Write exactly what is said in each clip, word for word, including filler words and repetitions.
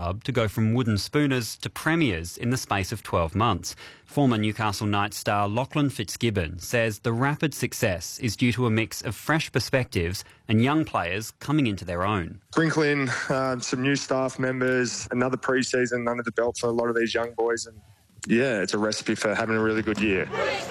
club to go from wooden spooners to premiers in the space of twelve months. Former Newcastle Knights star Lachlan Fitzgibbon says the rapid success is due to a mix of fresh perspectives and young players coming into their own. Sprinkle in uh, some new staff members, another pre-season under the belt for a lot of these young boys, and yeah, it's a recipe for having a really good year.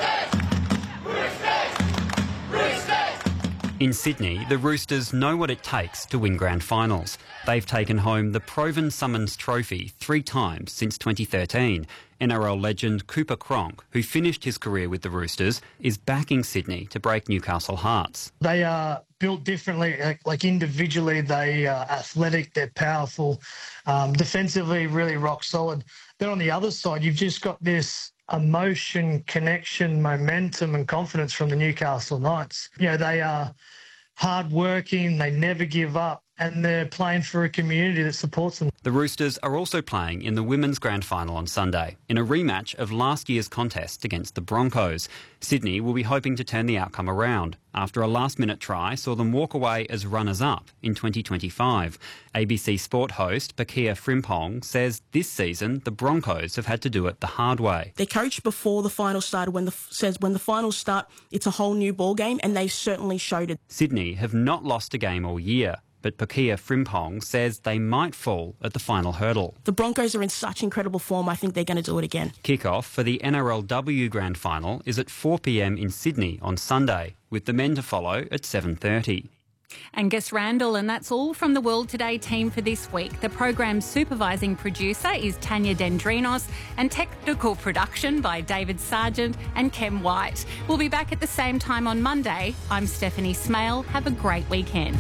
In Sydney, the Roosters know what it takes to win grand finals. They've taken home the Proven Summons Trophy three times since twenty thirteen. N R L legend Cooper Cronk, who finished his career with the Roosters, is backing Sydney to break Newcastle hearts. They are built differently. Like, like individually, they are athletic, they're powerful, um, defensively really rock solid. Then on the other side, you've just got this emotion, connection, momentum and confidence from the Newcastle Knights. You know, they are hard-working, they never give up, and they're playing for a community that supports them. The Roosters are also playing in the Women's Grand Final on Sunday, in a rematch of last year's contest against the Broncos. Sydney will be hoping to turn the outcome around after a last-minute try saw them walk away as runners-up in twenty twenty-five. A B C Sport host Pakia Frimpong says this season the Broncos have had to do it the hard way. They coached before the final started. When the says when the finals start, it's a whole new ball game, and they certainly showed it. Sydney have not lost a game all year, but Pakia Frimpong says they might fall at the final hurdle. The Broncos are in such incredible form, I think they're going to do it again. Kick-off for the N R L W Grand Final is at four p m in Sydney on Sunday, with the men to follow at seven thirty. Angus Randall, and that's all from the World Today team for this week. The program's supervising producer is Tanya Dendrinos, and technical production by David Sargent and Kem White. We'll be back at the same time on Monday. I'm Stephanie Smale. Have a great weekend.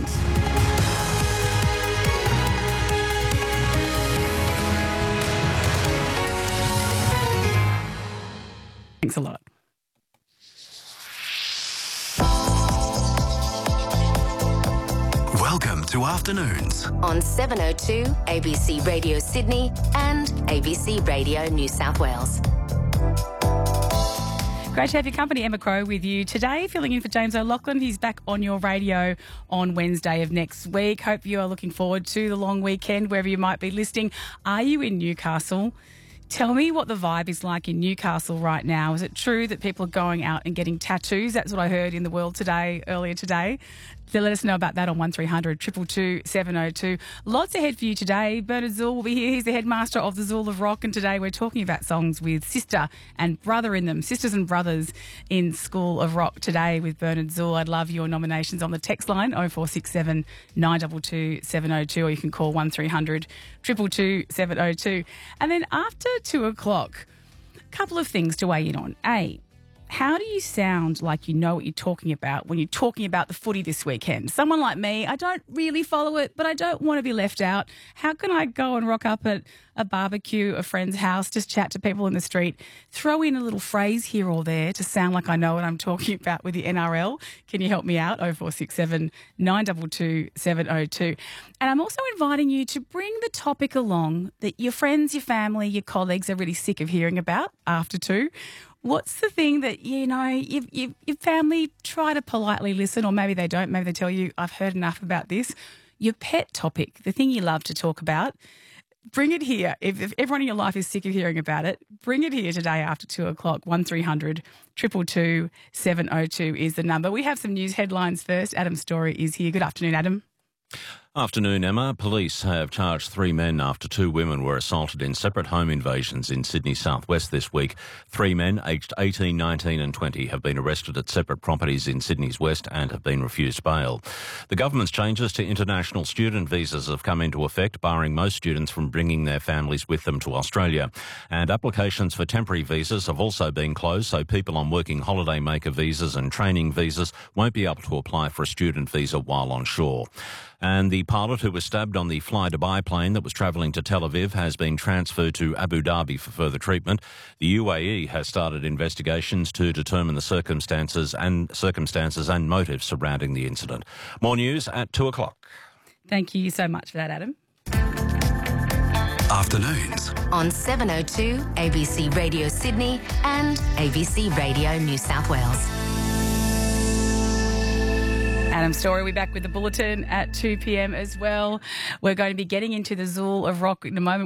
Thanks a lot. Welcome to Afternoons on seven oh two A B C Radio Sydney and A B C Radio New South Wales. Great to have your company. Emma Crow with you today, filling in for James O'Loughlin. He's back on your radio on Wednesday of next week. Hope you are looking forward to the long weekend, wherever you might be listening. Are you in Newcastle? Tell me what the vibe is like in Newcastle right now. Is it true that people are going out and getting tattoos? That's what I heard in the World Today earlier today. So let us know about that on one three hundred two two two seven oh two. Lots ahead for you today. Bernard Zool will be here. He's the headmaster of the Zool of Rock, and today we're talking about songs with sister and brother in them. Sisters and brothers in School of Rock today with Bernard Zool. I'd love your nominations on the text line oh four six seven nine two two seven oh two, or you can call one three hundred two two two seven oh two. And then after two o'clock, a couple of things to weigh in on. A, how do you sound like you know what you're talking about when you're talking about the footy this weekend? Someone like me, I don't really follow it, but I don't want to be left out. How can I go and rock up at a barbecue, a friend's house, just chat to people in the street, throw in a little phrase here or there to sound like I know what I'm talking about with the N R L? Can you help me out? oh four six seven nine two two seven oh two. And I'm also inviting you to bring the topic along that your friends, your family, your colleagues are really sick of hearing about after two. What's the thing that, you know, you, you, your family try to politely listen, or maybe they don't, maybe they tell you, I've heard enough about this. Your pet topic, the thing you love to talk about, bring it here. If, if everyone in your life is sick of hearing about it, bring it here today after two o'clock. one three hundred two two two seven oh two is the number. We have some news headlines first. Adam Story is here. Good afternoon, Adam. Afternoon, Emma. Police have charged three men after two women were assaulted in separate home invasions in Sydney southwest this week. Three men, aged eighteen, nineteen and twenty, have been arrested at separate properties in Sydney's west and have been refused bail. The government's changes to international student visas have come into effect, barring most students from bringing their families with them to Australia. And applications for temporary visas have also been closed, so people on working holiday maker visas and training visas won't be able to apply for a student visa while on shore. And the pilot who was stabbed on the Fly Dubai plane that was travelling to Tel Aviv has been transferred to Abu Dhabi for further treatment. The U A E has started investigations to determine the circumstances and circumstances and motives surrounding the incident. More news at two o'clock. Thank you so much for that, Adam. Afternoons on seven oh two A B C Radio Sydney and A B C Radio New South Wales. Adam Story, we're back with the Bulletin at two p m as well. We're going to be getting into the Zool of Rock in a moment.